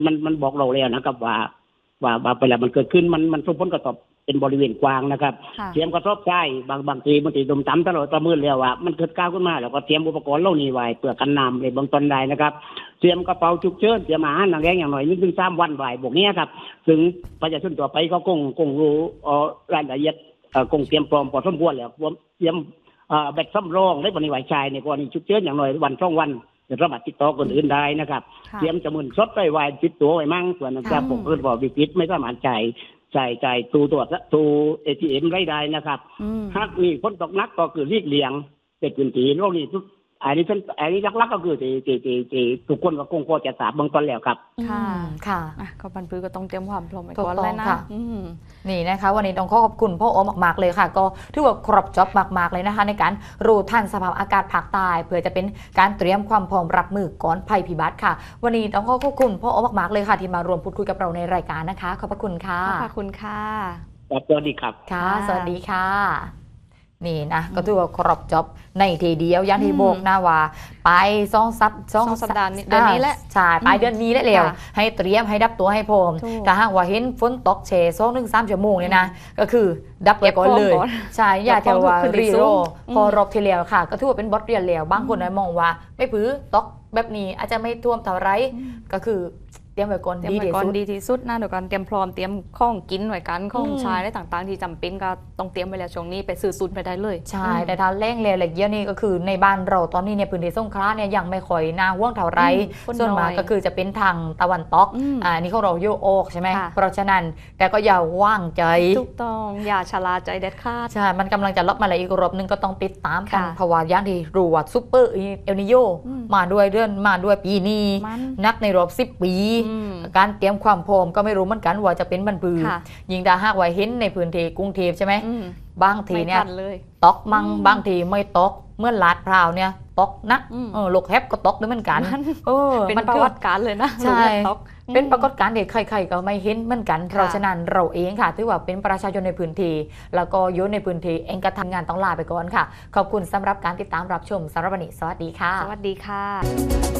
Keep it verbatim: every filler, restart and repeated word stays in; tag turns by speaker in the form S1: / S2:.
S1: มันมันบอกเราแล้วนะครับว่าว่าว่าเวลามันเกิดขึ้นมันมันส่งผลกระทบเป็นบริเวณกว้างนะครับเตรียมกระทบใช่บางบางทีมันติดดมต่ำตลอดประเมินแล้วว่ามันเกิดก้าวขึ้นมาแล้วก็เตรียมอุปกรณ์เหล่านี้ไว้เพื่อกันน้ำในเบื้องต้นได้นะครับเตรียมกระเป๋าฉุกเฉินเตรียมอาหารหนังแรงอย่างหน่อยนิดนึงสามวันไว้พวกนี้ครับถึงประชาชนต่อไปเขาคงคงรู้รายละเอียดคงเตรียมพร้อมพอสมควรแล้วเตรียมแบตสำรองและบริวารชายในกรณีฉุกเฉินอย่างหน่อยวันสองวันจะสามารถติดต่อคนอื่นได้นะครับเตรียมจมูกซดไปไว้ติดตัวไว้มั่งส่วนนะครับผมเพื่อนบอกวิกฤตไม่สามารถจ่ายจ่ายจ่ายตูตรวจตูเอทีเอ็มได้ได้นะครับหากมีฝนตกหนักก็คือรีกเลี่ยงเป็นพื้นที่โลกนี้ทุกอันนี้เป็นอันนี้ลักๆก็คือที่ที่ที่ที่ทุกคนก็คงพอจะทราบเบื้องต้นแล้วครับ
S2: ค่ะค่ะ
S3: ก็บรรพก็ต้องเตรียมความพร้อมไว้ก่อนเลยนะ
S2: นี่นะคะวันนี้ต้องขอขอบคุณพ่อโอมากๆเลยค่ะก็ถือว่าครบจ็อบมากๆเลยนะคะในการรู้ทันสภาพอากาศภาคใต้เพื่อจะเป็นการเตรียมความพร้อมรับมือก่อนภัยพิบัติค่ะวันนี้ต้องขอขอบคุณพ่อโอมากๆเลยค่ะที่มารวมพูดคุยกับเราในรายการนะคะขอบพระคุณค่ะ
S3: ขอบคุณค่ะ
S1: สวัสดีครับ
S2: ค่ะสวัสดีค่ะนี่นะก็ถือว่าครบจ็อบในทีเดียวยันที่โบกหน้าว่าไปสองสัปสอง
S3: สัปดาห์เดือนนี้แหละ
S2: ใช่ไปเดือนนี้แล้วเร็วให้เตรียมให้ดับตัวให้พร้อมแต่หากว่าเห็นฝนตกเชสองถึงสามชั่วโมงเนี่ยนะก็คือดับไปก่อนเลยใช่อย่าเทว่ารีโรพอรบทีเดียวค่ะก็ถือว่าเป็นบทเรียนแล้วบางคนมองว่าไม่พื้นตกแบบนี้อาจจะไม่ท่วมเท่าไรก็คือเตรียมไว้ก่อนดีที่สุด
S3: ดีที่สุดนะเดี๋ยวกันเตรียมพร้อมเตรียมข้องกินไว้กันข้องใช้ได้ต่างๆที่จำเป็นก็ต้องเตรียมไว้แล้วช่วงนี้ไปซื้อตุนไปได้เลย
S2: ใช่แต่ถ้าเร่งเร็วเยอะนี่ก็คือในบ้านเราตอนนี้เนี่ยพื้นที่สงขลาเนี่ยยังไม่ค่อยน่าห่วงเท่าไรส่วนมากก็คือจะเป็นทางตะวันตกอ่านี่เขาเราโยโอกใช่ไหมเพราะฉะนั้นแต่ก็อย่าว่างใจ
S3: ถูกต้องอย่าชะลาใจเด็ดขาด
S2: ใช่มันกำลังจะลดมาเลยอีกรอบนึงก็ต้องติดตามกันเพราะว่าย่างที่รู้ว่าซุปเปอร์เอลนิโยมาด้วยเดือนมาด้วยปีนี้นักในรอบสิบปีการเตรียมความพร้อมก็ไม่รู้เหมือนกันว่าจะเป็นบรรพือยิงดาหากไว้เห็นในพื้นที่กรุงเทพใช่ไหมบางทีเนี่ยตกมั่งบางทีไม่ตกเมื่อลาดพร้าวเนี่ยตกนักโลกแฮปก็ตกด้วยเหมือนกัน
S3: เป็นปรากฏการณ์เลยนะ
S2: ใช่เป็นปรากฏการณ์เด็กใครๆก็ไม่เห็นเหมือนกันเพราะฉะนั้นเราเองค่ะถือว่าเป็นประชาชนในพื้นที่แล้วก็อยู่ในพื้นที่เองก็ทำงานต้องลาไปก่อนค่ะขอบคุณสำหรับการติดตามรับชมสำหรับวันนี้สวัสดีค่ะ
S3: สวัสดีค่ะ